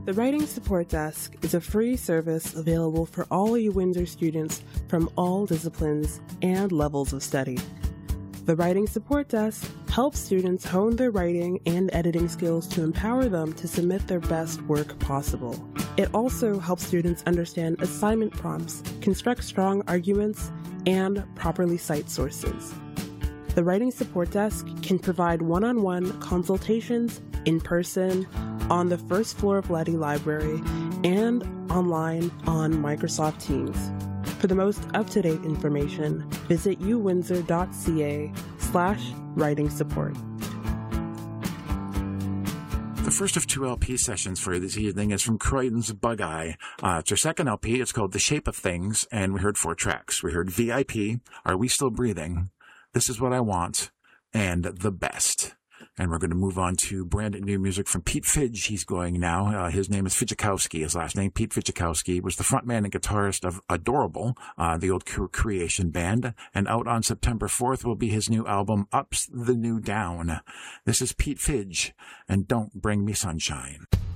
The Writing Support Desk is a free service available for all UWindsor students from all disciplines and levels of study. The Writing Support Desk helps students hone their writing and editing skills to empower them to submit their best work possible. It also helps students understand assignment prompts, construct strong arguments, and properly cite sources. The Writing Support Desk can provide one-on-one consultations in person, on the first floor of Leddy Library, and online on Microsoft Teams. For the most up-to-date information, visit uwindsor.ca/writing support. The first of two LP sessions for this evening is from Croydon's Bug Eye. It's their second LP. It's called The Shape of Things, and we heard 4 tracks. We heard VIP, Are We Still Breathing, This Is What I Want, and The Best. And we're going to move on to brand new music from Pete Fidge. He's going now. His name is Fidjakowski, his last name. Pete Fidjakowski was the frontman and guitarist of Adorable, the old Creation band. And out on September 4th will be his new album, Ups the New Down. This is Pete Fidge, and Don't Bring Me Sunshine.